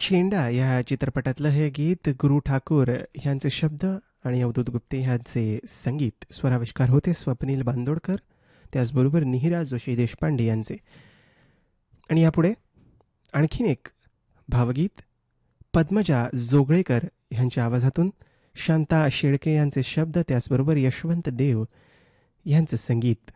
चेंडा या चित्रपटातलं हे गीत गुरु ठाकूर यांचे शब्द आणि अवधूत गुप्ते यांचे संगीत. स्वराविष्कार होते स्वप्नील बांदोडकर, त्याचबरोबर निहिराज जोशी देशपांडे यांचे. आणि यापुढे आणखीन एक भावगीत पद्मजा जोगळेकर यांच्या आवाजातून, शांता शेळके यांचे शब्द, त्याचबरोबर यशवंत देव यांचं संगीत.